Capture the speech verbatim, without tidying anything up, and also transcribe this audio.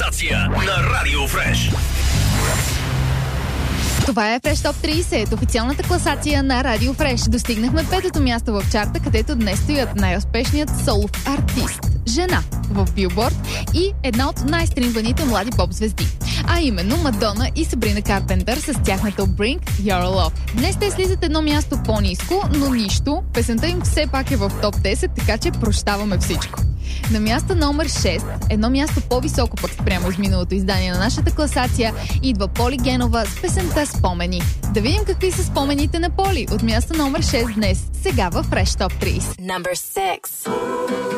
класация на Радио Фреш. Това е Fresh Top трийсет, официалната класация на Радио Фреш. Достигнахме петото място в чарта, където днес стоят най-успешният солов артист, жена в Билборд и една от най-стримваните млади поп-звезди. А именно Мадона и Сабрина Карпентър с тяхната Bring Your Love. Днес те слизат едно място по-ниско, но нищо. Песента им все пак е в топ десет, така че прощаваме всичко. На място номер шест, едно място по-високо пък спрямо изминалото издание на нашата класация, идва Поли Генова с песента Спомени. Да видим какви са спомените на Поли от място номер шест днес, сега в Fresh Top трийсет. Number six.